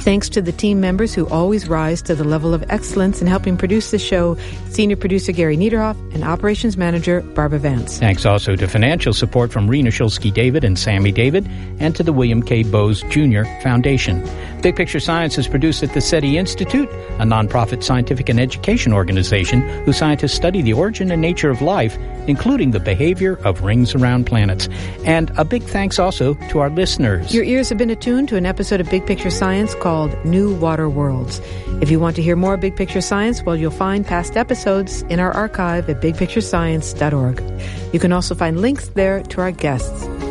Thanks to the team members who always rise to the level of excellence in helping produce the show, Senior Producer Gary Niederhoff and Operations Manager Barbara Vance. Thanks also to financial support from Rena Shulsky-David and Sammy David, and to the William K. Bowes Jr. Foundation. Big Picture Science is produced at the SETI Institute, a nonprofit scientific and education organization whose scientists study the origin and nature of life, including the behavior of rings around planets. And a big thanks also to our listeners. Your ears have been attuned to an episode of Big Picture Science called New Water Worlds. If you want to hear more Big Picture Science, well, you'll find past episodes in our archive at bigpicturescience.org. You can also find links there to our guests.